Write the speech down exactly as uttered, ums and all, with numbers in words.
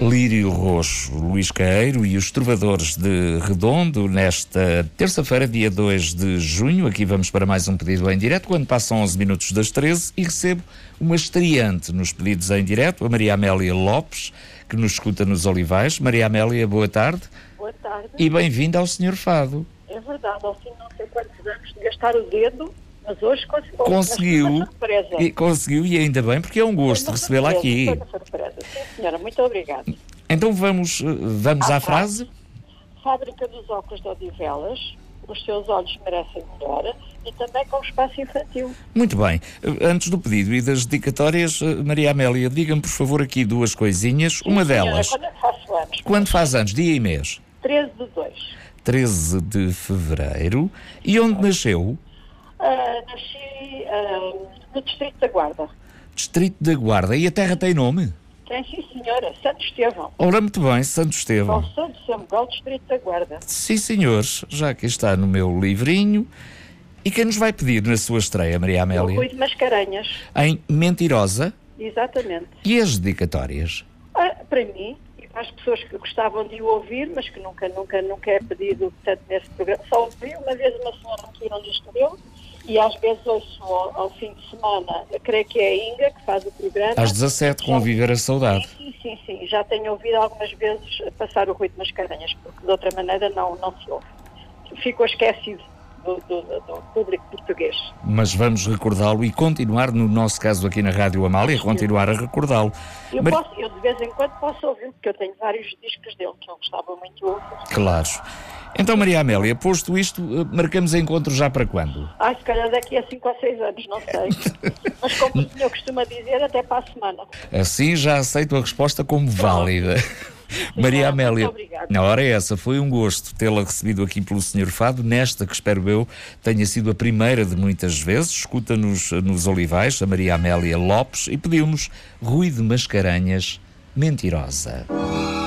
Lírio Roxo, Luís Caeiro e os Trovadores de Redondo, nesta terça-feira, dia dois de junho. Aqui vamos para mais um pedido em direto, quando passam onze minutos das treze, e recebo uma estreante nos pedidos em direto, a Maria Amélia Lopes, que nos escuta nos Olivais. Maria Amélia, boa tarde. Boa tarde. E bem-vinda ao senhor Fado. É verdade, ao fim de não sei quantos anos de gastar o dedo, mas hoje conseguiu. Conseguiu, uma surpresa. e, conseguiu, e ainda bem, porque é um gosto recebê-la aqui. Foi uma surpresa. Sim, senhora, muito obrigada. Então vamos, vamos à, à frase. frase. Fábrica dos óculos de Odivelas, os seus olhos merecem melhor, e também com o espaço infantil. Muito bem. Antes do pedido e das dedicatórias, Maria Amélia, diga-me por favor aqui duas coisinhas. Sim, uma senhora, delas. Quando faço anos? Quando faz anos? Dia e mês? treze de dois. treze de fevereiro. E onde nasceu? Uh, nasci uh, no Distrito da Guarda. Distrito da Guarda. E a terra tem nome? Tem, sim, senhora. Santo Estevão. Ora, muito bem, Santo Estevão. Ao Santo Samuel, Distrito da Guarda. Sim, senhores. Já aqui está no meu livrinho. E quem nos vai pedir na sua estreia, Maria Amélia? O Rui de Mascarenhas. Em Mentirosa. Exatamente. E as dedicatórias? Ah, para mim, e para as pessoas que gostavam de o ouvir, mas que nunca, nunca, nunca é pedido tanto nesse programa. Só ouvi uma vez uma senhora aqui onde estou, e às vezes ouço ao, ao fim de semana, creio que é a Inga que faz o programa. Às dezassete, com a Viver a Saudade. Sim, sim, sim. Já tenho ouvido algumas vezes passar o Rui de Mascarenhas, porque de outra maneira não, não se ouve. Ficou esquecido do, do, do público português. Mas vamos recordá-lo e continuar, no nosso caso aqui na Rádio Amália, continuar a recordá-lo. Eu, Mar... posso, eu de vez em quando posso ouvir, porque eu tenho vários discos dele que eu gostava muito de ouvir. Claro. Então, Maria Amélia, posto isto, marcamos encontro já para quando? Ah, se calhar daqui a cinco ou seis anos, não sei. Mas como o senhor costuma dizer, até para a semana. Assim já aceito a resposta como válida. Sim, Maria é, Amélia, muito na hora é essa, foi um gosto tê-la recebido aqui pelo senhor Fado, nesta que espero eu tenha sido a primeira de muitas vezes. Escuta-nos nos Olivais, a Maria Amélia Lopes, e pediu-nos Rui de Mascarenhas, Mentirosa.